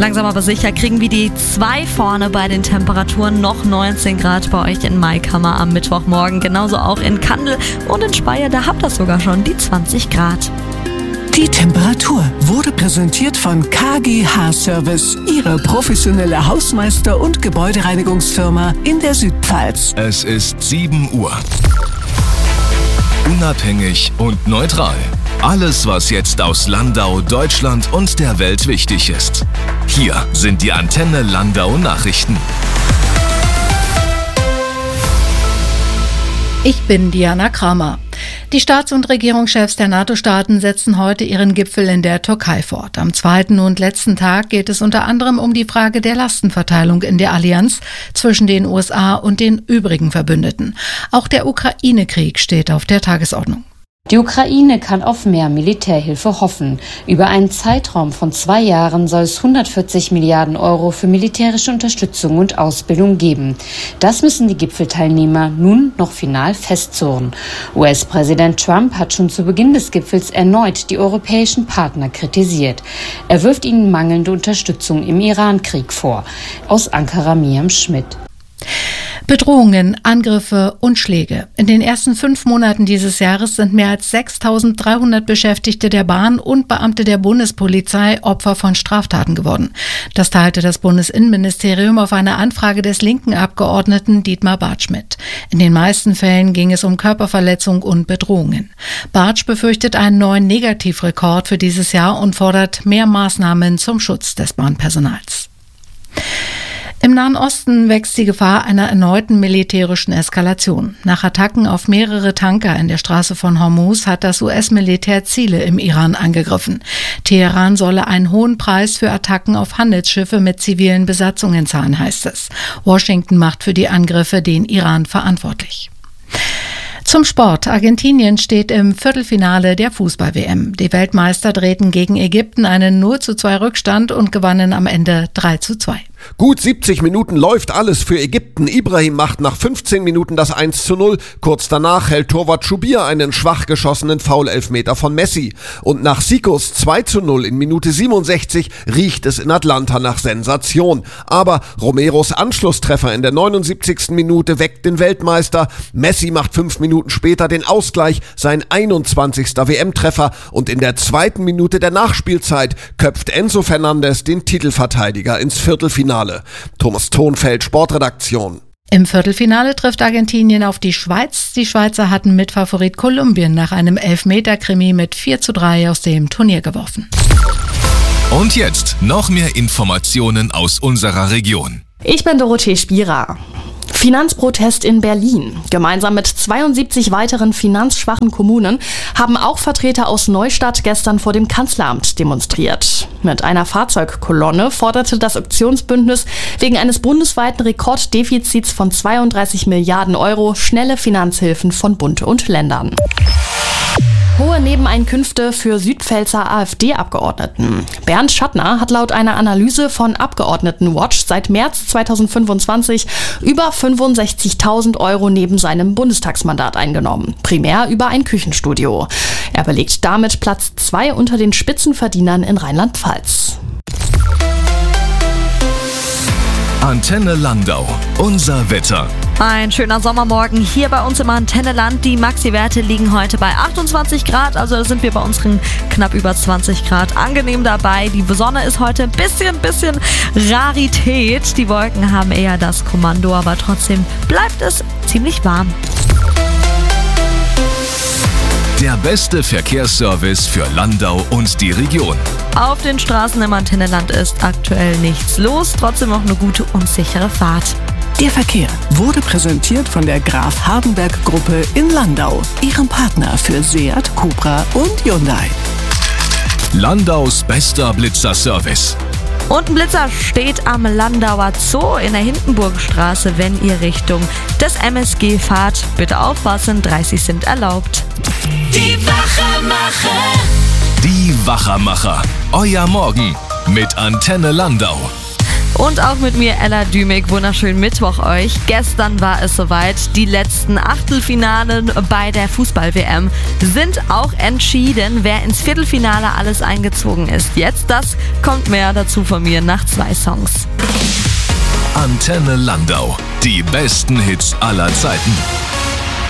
Langsam aber sicher kriegen wir die 2 vorne bei den Temperaturen. Noch 19 Grad bei euch in Maikammer am Mittwochmorgen. Genauso auch in Kandel und in Speyer, da habt ihr sogar schon die 20 Grad. Die Temperatur wurde präsentiert von KGH Service, Ihre professionelle Hausmeister- und Gebäudereinigungsfirma in der Südpfalz. Es ist 7 Uhr. Unabhängig und neutral. Alles, was jetzt aus Landau, Deutschland und der Welt wichtig ist. Hier sind die Antenne Landau Nachrichten. Ich bin Diana Kramer. Die Staats- und Regierungschefs der NATO-Staaten setzen heute ihren Gipfel in der Türkei fort. Am zweiten und letzten Tag geht es unter anderem um die Frage der Lastenverteilung in der Allianz zwischen den USA und den übrigen Verbündeten. Auch der Ukraine-Krieg steht auf der Tagesordnung. Die Ukraine kann auf mehr Militärhilfe hoffen. Über einen Zeitraum von 2 Jahren soll es 140 Milliarden Euro für militärische Unterstützung und Ausbildung geben. Das müssen die Gipfelteilnehmer nun noch final festzurren. US-Präsident Trump hat schon zu Beginn des Gipfels erneut die europäischen Partner kritisiert. Er wirft ihnen mangelnde Unterstützung im Iran-Krieg vor. Aus Ankara Miriam Schmidt. Bedrohungen, Angriffe und Schläge. In den ersten 5 Monaten dieses Jahres sind mehr als 6.300 Beschäftigte der Bahn und Beamte der Bundespolizei Opfer von Straftaten geworden. Das teilte das Bundesinnenministerium auf eine Anfrage des linken Abgeordneten Dietmar Bartsch mit. In den meisten Fällen ging es um Körperverletzung und Bedrohungen. Bartsch befürchtet einen neuen Negativrekord für dieses Jahr und fordert mehr Maßnahmen zum Schutz des Bahnpersonals. Im Nahen Osten wächst die Gefahr einer erneuten militärischen Eskalation. Nach Attacken auf mehrere Tanker in der Straße von Hormuz hat das US-Militär Ziele im Iran angegriffen. Teheran solle einen hohen Preis für Attacken auf Handelsschiffe mit zivilen Besatzungen zahlen, heißt es. Washington macht für die Angriffe den Iran verantwortlich. Zum Sport. Argentinien steht im Viertelfinale der Fußball-WM. Die Weltmeister drehten gegen Ägypten einen 0:2 Rückstand und gewannen am Ende 3:2. Gut 70 Minuten läuft alles für Ägypten. Ibrahim macht nach 15 Minuten das 1:0. Kurz danach hält Torwart Schubir einen schwach geschossenen Foul-Elfmeter von Messi. Und nach Sikos 2:0 in Minute 67 riecht es in Atlanta nach Sensation. Aber Romeros Anschlusstreffer in der 79. Minute weckt den Weltmeister. Messi macht 5 Minuten später den Ausgleich, sein 21. WM-Treffer. Und in der 2. Minute der Nachspielzeit köpft Enzo Fernandes den Titelverteidiger ins Viertelfinale. Thomas Thonfeld, Sportredaktion. Im Viertelfinale trifft Argentinien auf die Schweiz. Die Schweizer hatten Mitfavorit Kolumbien nach einem Elfmeter-Krimi mit 4:3 aus dem Turnier geworfen. Und jetzt noch mehr Informationen aus unserer Region. Ich bin Dorothee Spierer. Finanzprotest in Berlin. Gemeinsam mit 72 weiteren finanzschwachen Kommunen haben auch Vertreter aus Neustadt gestern vor dem Kanzleramt demonstriert. Mit einer Fahrzeugkolonne forderte das Aktionsbündnis wegen eines bundesweiten Rekorddefizits von 32 Milliarden Euro schnelle Finanzhilfen von Bund und Ländern. Hohe Nebeneinkünfte für Südpfälzer AfD-Abgeordneten. Bernd Schattner hat laut einer Analyse von Abgeordnetenwatch seit März 2025 über 65.000 Euro neben seinem Bundestagsmandat eingenommen. Primär über ein Küchenstudio. Er belegt damit Platz 2 unter den Spitzenverdienern in Rheinland-Pfalz. Antenne Landau. Unser Wetter. Ein schöner Sommermorgen hier bei uns im Antenneland. Die Maxi-Werte liegen heute bei 28 Grad, also da sind wir bei unseren knapp über 20 Grad angenehm dabei. Die Sonne ist heute ein bisschen Rarität. Die Wolken haben eher das Kommando, aber trotzdem bleibt es ziemlich warm. Der beste Verkehrsservice für Landau und die Region. Auf den Straßen im Antenneland ist aktuell nichts los, trotzdem noch eine gute und sichere Fahrt. Der Verkehr wurde präsentiert von der Graf Hardenberg Gruppe in Landau, ihrem Partner für Seat, Cupra und Hyundai. Landaus bester Blitzerservice. Und ein Blitzer steht am Landauer Zoo in der Hindenburgstraße, wenn ihr Richtung des MSG fahrt. Bitte aufpassen, 30 sind erlaubt. Die Wachermacher. Die Wachermacher. Euer Morgen mit Antenne Landau. Und auch mit mir, Ella Dümig. Wunderschönen Mittwoch euch. Gestern war es soweit. Die letzten Achtelfinalen bei der Fußball-WM sind auch entschieden, wer ins Viertelfinale alles eingezogen ist. Jetzt das kommt mehr dazu von mir nach 2 Songs. Antenne Landau. Die besten Hits aller Zeiten.